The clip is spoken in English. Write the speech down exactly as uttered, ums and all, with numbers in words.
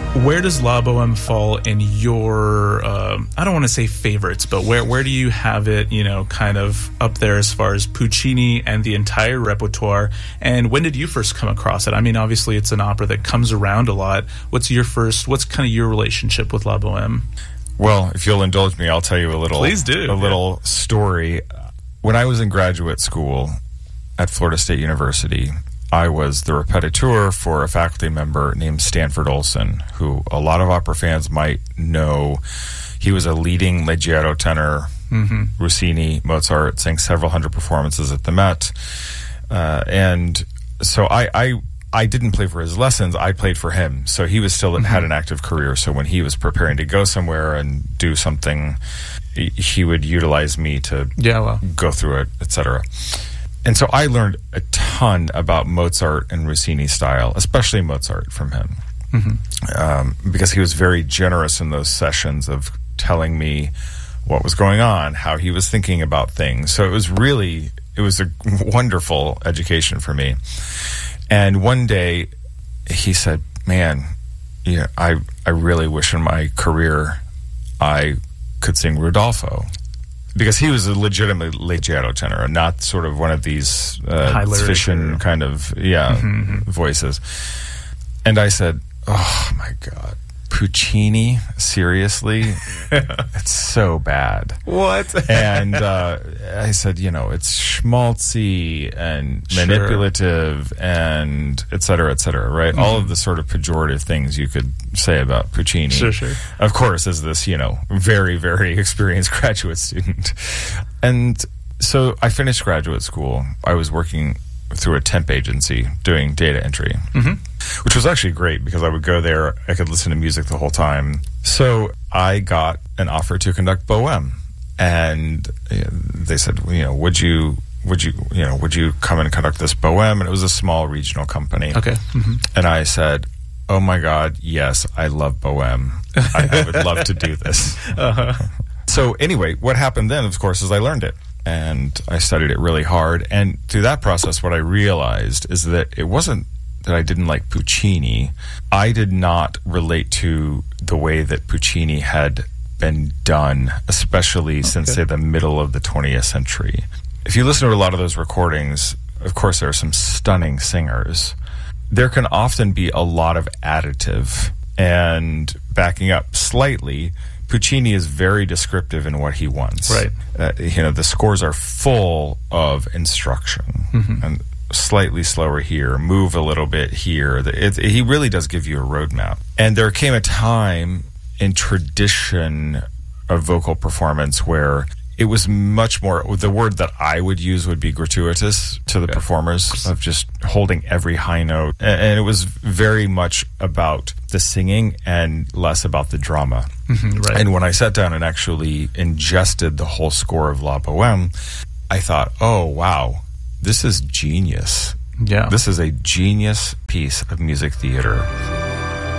Where does La Boheme fall in your, uh, I don't want to say favorites, but where, where do you have it, you know, kind of up there as far as Puccini and the entire repertoire? And when did you first come across it? I mean, obviously it's an opera that comes around a lot. What's your first, what's kind of your relationship with La Boheme? Well, if you'll indulge me, I'll tell you a little, Please do. a yeah. little story. When I was in graduate school at Florida State University, I was the repetiteur for a faculty member named Stanford Olson, who a lot of opera fans might know. He was a leading Leggiero tenor, mm-hmm. Rossini, Mozart, sang several hundred performances at the Met. Uh, and so I, I I didn't play for his lessons, I played for him. So he was still mm-hmm. had an active career. So when he was preparing to go somewhere and do something, he would utilize me to yeah, well. go through it, et cetera. And so I learned a ton about Mozart and Rossini style, especially Mozart from him, mm-hmm. um, because he was very generous in those sessions of telling me what was going on, how he was thinking about things. So it was really, it was a wonderful education for me. And one day he said, man, you know, I, I really wish in my career I could sing Rodolfo. Because he was a legitimate Leggiero tenor, and not sort of one of these uh, fission kind of yeah mm-hmm. voices. And I said, "Oh my God, Puccini? Seriously? It's so bad." What? And uh, I said, you know, it's schmaltzy and manipulative sure. and et cetera, et cetera, right? Mm-hmm. All of the sort of pejorative things you could say about Puccini. Sure, sure. Of course, as this, you know, very, very experienced graduate student. And so I finished graduate school. I was working through a temp agency doing data entry, mm-hmm. which was actually great because I would go there, I could listen to music the whole time. So I got an offer to conduct Bohème, and they said, you know, would you, would you, you know, would you come and conduct this Bohème? And it was a small regional company. Okay. Mm-hmm. And I said, oh my God, yes, I love Bohème. I, I would love to do this. Uh-huh. So anyway, what happened then, of course, is I learned it. And I studied it really hard. And through that process, what I realized is that it wasn't that I didn't like Puccini. I did not relate to the way that Puccini had been done, especially okay. since, say, the middle of the twentieth century. If you listen to a lot of those recordings, of course, there are some stunning singers. There can often be a lot of additive. And backing up slightly, Puccini is very descriptive in what he wants. Right. Uh, you know, the scores are full of instruction. Mm-hmm. And slightly slower here, move a little bit here. It, it, he really does give you a roadmap. And there came a time in tradition of vocal performance where it was much more, the word that I would use would be gratuitous to the yeah. performers, of just holding every high note. And, and it was very much about the singing and less about the drama. Mm-hmm, right. And when I sat down and actually ingested the whole score of La Bohème, I thought, oh, wow, this is genius. Yeah. This is a genius piece of music theater.